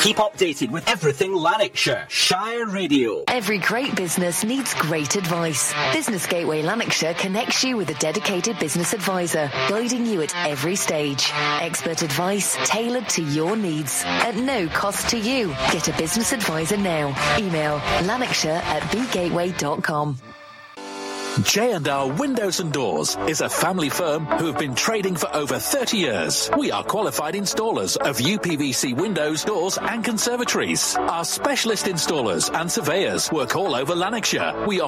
Keep updated with everything Lanarkshire. Shire Radio. Every great business needs great advice. Business Gateway Lanarkshire connects you with a dedicated business advisor, guiding you at every stage. Expert advice tailored to your needs at no cost to you. Get a business advisor now. Email lanarkshire@bgateway.com. J&R Windows and Doors is a family firm who have been trading for over 30 years. We are qualified installers of UPVC windows, doors and conservatories. Our specialist installers and surveyors work all over Lanarkshire. We